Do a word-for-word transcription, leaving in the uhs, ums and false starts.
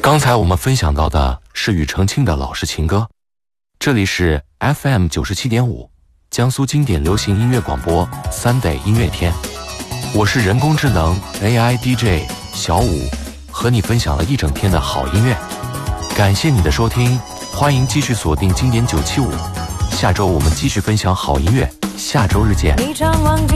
刚才我们分享到的是庾澄庆的老式情歌，这里是 F M 九十七点五，江苏经典流行音乐广播 Sunday 音乐天，我是人工智能 A I D J 小武，和你分享了一整天的好音乐。感谢你的收听，欢迎继续锁定经典九七五，下周我们继续分享好音乐，下周日见。